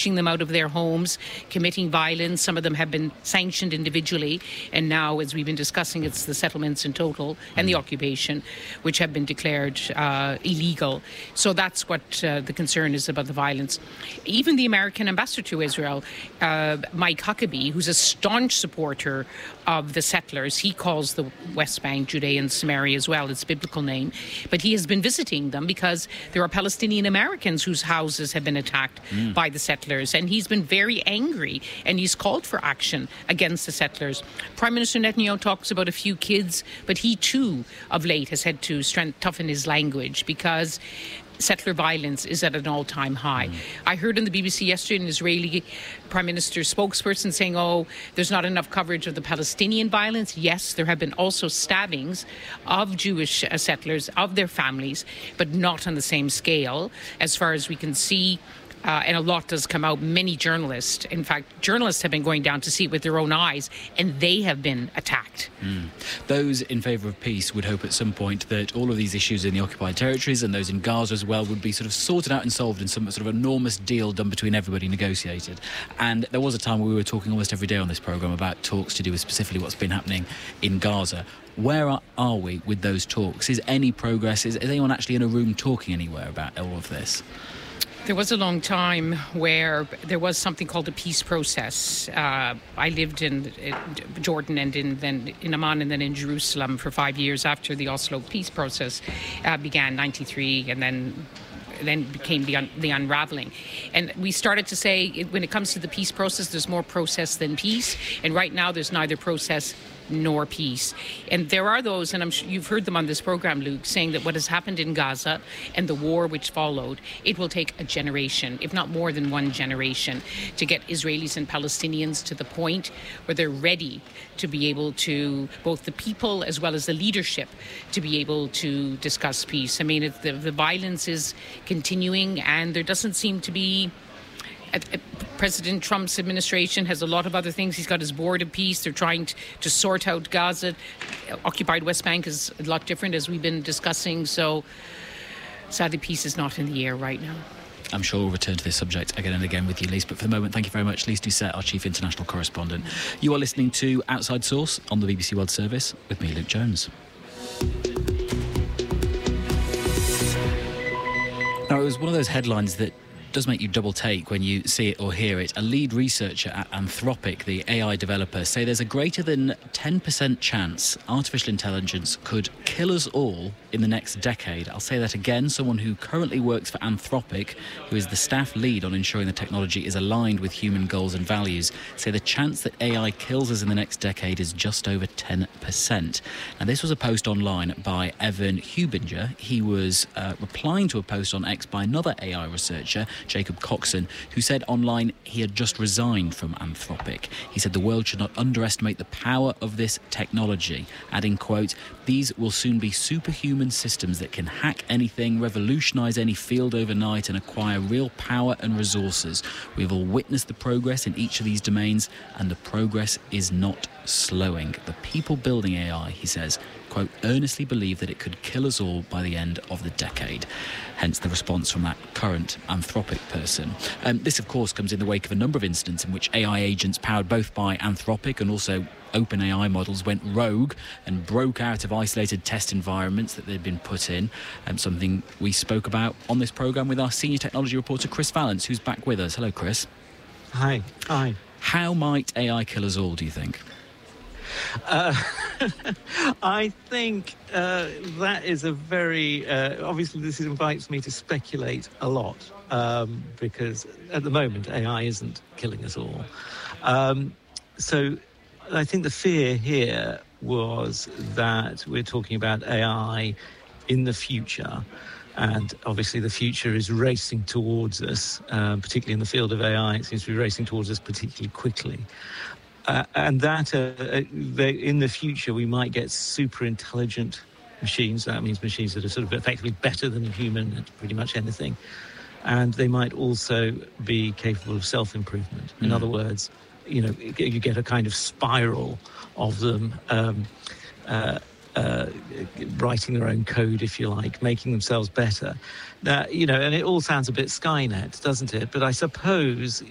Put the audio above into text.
pushing them out of their homes, committing violence. Some of them have been sanctioned individually, and now, as we've been discussing, it's the settlements in total and the occupation, which have been declared illegal. So that's what the concern is about the violence. Even the American ambassador to Israel, Mike Huckabee, who's a staunch supporter of the settlers, he calls the West Bank Judea and Samaria as well, its biblical name, but he has been visiting them because there are Palestinian Americans whose houses have been attacked by the settlers, and he's been very angry, and he's called for action against the settlers. Prime Minister Netanyahu talks about a few kids, but he too of late has had to toughen his language because settler violence is at an all-time high. I heard on the BBC yesterday an Israeli Prime Minister spokesperson saying, there's not enough coverage of the Palestinian violence. Yes, there have been also stabbings of Jewish settlers, of their families, but not on the same scale as far as we can see. And a lot does come out. Many journalists, in fact, journalists have been going down to see it with their own eyes, and they have been attacked. Those in favour of peace would hope at some point that all of these issues in the occupied territories and those in Gaza as well would be sort of sorted out and solved in some sort of enormous deal done between everybody, negotiated. And there was a time where we were talking almost every day on this programme about talks to do with specifically what's been happening in Gaza. Where are we with those talks? Is any progress? Is anyone actually in a room talking anywhere about all of this? There was a long time where there was something called a peace process. I lived in Jordan and then in Amman and then in Jerusalem for 5 years after the Oslo peace process began, 93, and then became the unraveling. And we started to say, when it comes to the peace process, there's more process than peace. And right now, there's neither process nor peace. And there are those, and I'm sure you've heard them on this program, Luke, saying that what has happened in Gaza and the war which followed, it will take a generation, if not more than one generation, to get Israelis and Palestinians to the point where they're ready to be able to, both the people as well as the leadership, to be able to discuss peace. I mean, the violence is continuing, and there doesn't seem to be... President Trump's administration has a lot of other things. He's got his board of peace. They're trying to sort out Gaza. Occupied West Bank is a lot different, as we've been discussing. So sadly, peace is not in the air right now. I'm sure we'll return to this subject again and again with you, Lise. But for the moment, thank you very much, Lise Doucet, our Chief International Correspondent. You are listening to Outside Source on the BBC World Service with me, Luke Jones. Now, it was one of those headlines that does make you double take when you see it or hear it. A lead researcher at Anthropic, the AI developer, say there's a greater than 10% chance artificial intelligence could kill us all in the next decade. I'll say that again. Someone who currently works for Anthropic, who is the staff lead on ensuring the technology is aligned with human goals and values, say the chance that AI kills us in the next decade is just over 10%. Now, this was a post online by Evan Hubinger. He was replying to a post on X by another AI researcher, Jacob Coxon, who said online he had just resigned from Anthropic. He said the world should not underestimate the power of this technology, adding, quote, "These will soon be superhuman systems that can hack anything, revolutionise any field overnight and acquire real power and resources. We've all witnessed the progress in each of these domains, and the progress is not slowing. The people building AI," he says, quote, "earnestly believe that it could kill us all by the end of the decade." Hence the response from that current Anthropic person. This, of course, comes in the wake of a number of incidents in which AI agents powered both by Anthropic and also OpenAI models went rogue and broke out of isolated test environments that they'd been put in. Something we spoke about on this programme with our senior technology reporter, Chris Vallance, who's back with us. Hello, Chris. Hi. How might AI kill us all, do you think? I think that is a very... obviously, this invites me to speculate a lot because at the moment, AI isn't killing us all. So I think the fear here was that we're talking about AI in the future. And obviously the future is racing towards us, particularly in the field of AI. It seems to be racing towards us particularly quickly. And that in the future, we might get super intelligent machines. That means machines that are sort of effectively better than a human at pretty much anything. And they might also be capable of self-improvement. In other words, you get a kind of spiral of them writing their own code, if you like, making themselves better. Now, and it all sounds a bit Skynet, doesn't it? But I suppose,